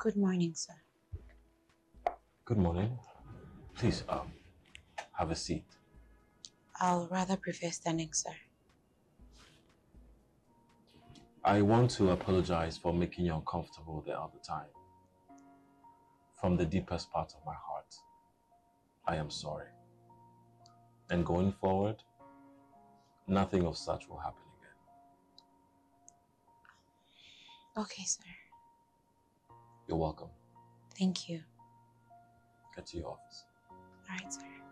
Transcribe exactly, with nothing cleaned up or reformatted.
Good morning, sir. Good morning. Please, um, have a seat. I'll rather prefer standing, sir. I want to apologize for making you uncomfortable the other time. From the deepest part of my heart, I am sorry. And going forward, nothing of such will happen again. Okay, sir. You're welcome. Thank you. Get to your office. All right, sir.